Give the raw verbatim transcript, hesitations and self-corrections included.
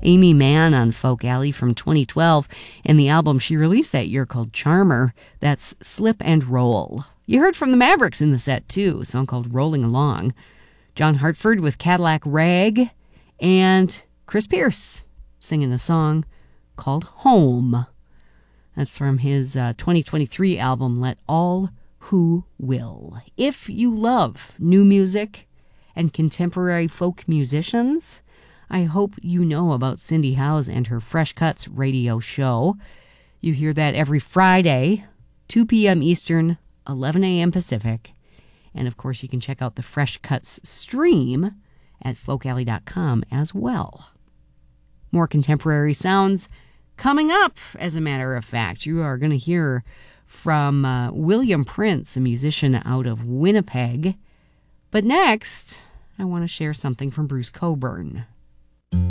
Amy Mann on Folk Alley from twenty twelve, and the album she released that year called Charmer. That's Slip and Roll. You heard from the Mavericks in the set, too, a song called Rolling Along. John Hartford with Cadillac Rag, and Chris Pierce singing a song called Home. That's from his uh, twenty twenty-three album, Let All Who Will. If you love new music and contemporary folk musicians, I hope you know about Cindy Howes and her Fresh Cuts radio show. You hear that every Friday, two p.m. Eastern, eleven a.m. Pacific. And, of course, you can check out the Fresh Cuts stream at folk alley dot com as well. More contemporary sounds coming up, as a matter of fact. You are going to hear from uh, William Prince, a musician out of Winnipeg. But next, I want to share something from Bruce Cockburn.